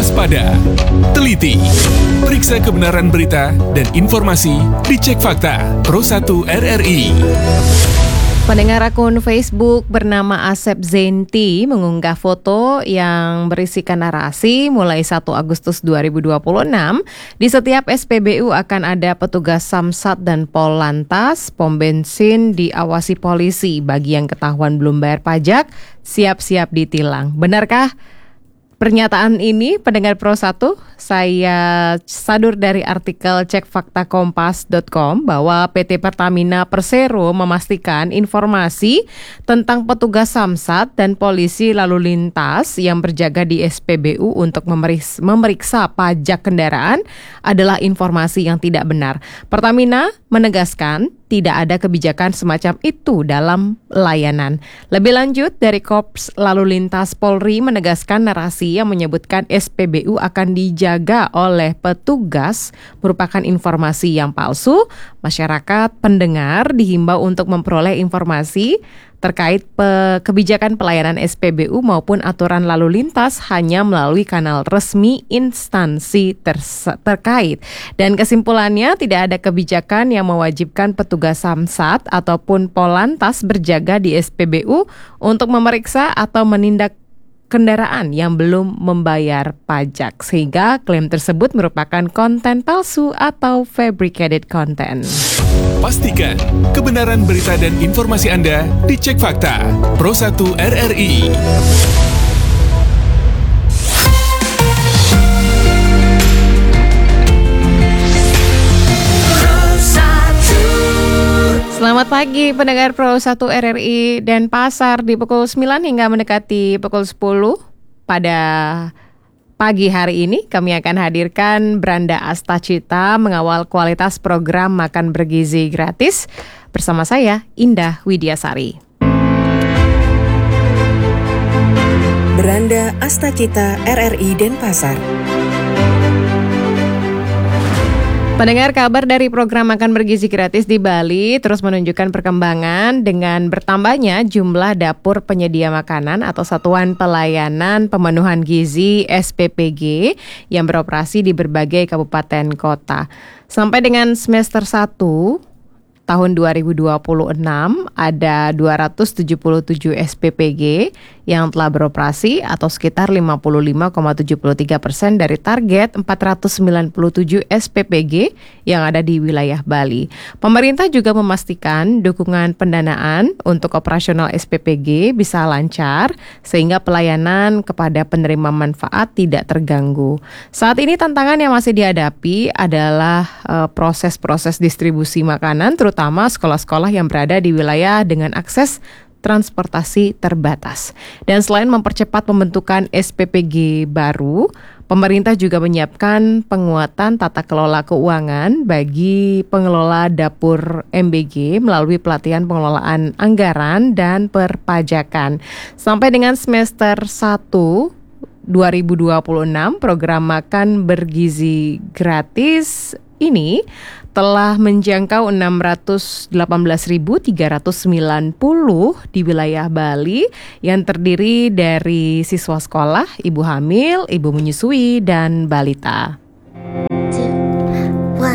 waspada, teliti, periksa kebenaran berita dan informasi, dicek fakta. Pro1 RRI. Pendengar akun Facebook bernama Asep Zenti mengunggah foto yang berisikan narasi mulai 1 Agustus 2026 di setiap SPBU akan ada petugas Samsat dan Pol Lantas, pom bensin diawasi polisi. Bagi yang ketahuan belum bayar pajak, siap-siap ditilang. Benarkah pernyataan ini, pendengar Pro1? Saya sadur dari artikel cekfaktakompas.com bahwa PT Pertamina Persero memastikan informasi tentang petugas Samsat dan polisi lalu lintas yang berjaga di SPBU untuk memeriksa pajak kendaraan adalah informasi yang tidak benar. Pertamina menegaskan tidak ada kebijakan semacam itu dalam layanan. Lebih lanjut, dari Korps Lalu Lintas Polri menegaskan narasi yang menyebutkan SPBU akan dijaga oleh petugas merupakan informasi yang palsu. Masyarakat pendengar dihimbau untuk memperoleh informasi terkait kebijakan pelayanan SPBU maupun aturan lalu lintas hanya melalui kanal resmi instansi terkait. Dan kesimpulannya, tidak ada kebijakan yang mewajibkan petugas Samsat ataupun Polantas berjaga di SPBU untuk memeriksa atau menindak kendaraan yang belum membayar pajak, sehingga klaim tersebut merupakan konten palsu atau fabricated content. Pastikan kebenaran berita dan informasi Anda dicek fakta. Pro1 RRI. Selamat pagi pendengar Pro1 RRI dan Pasar di pukul 9 hingga mendekati pukul 10 pada pagi hari ini kami akan hadirkan Branda Astacita mengawal kualitas program makan bergizi gratis bersama saya Indah Widiasari. Branda Astacita RRI Denpasar. Pendengar, kabar dari program makan bergizi gratis di Bali terus menunjukkan perkembangan dengan bertambahnya jumlah dapur penyedia makanan atau satuan pelayanan pemenuhan gizi SPPG yang beroperasi di berbagai kabupaten kota. Sampai dengan semester 1 tahun 2026 ada 277 SPPG yang telah beroperasi atau sekitar 55,73% dari target 497 SPPG yang ada di wilayah Bali. Pemerintah juga memastikan dukungan pendanaan untuk operasional SPPG bisa lancar sehingga pelayanan kepada penerima manfaat tidak terganggu. Saat ini tantangan yang masih dihadapi adalah proses-proses distribusi makanan, terutama sekolah-sekolah yang berada di wilayah dengan akses transportasi terbatas. Dan selain mempercepat pembentukan SPPG baru, pemerintah juga menyiapkan penguatan tata kelola keuangan bagi pengelola dapur MBG melalui pelatihan pengelolaan anggaran dan perpajakan. Sampai dengan semester 1 2026, program makan bergizi gratis ini telah menjangkau 618.390 di wilayah Bali yang terdiri dari siswa sekolah, ibu hamil, ibu menyusui, dan balita.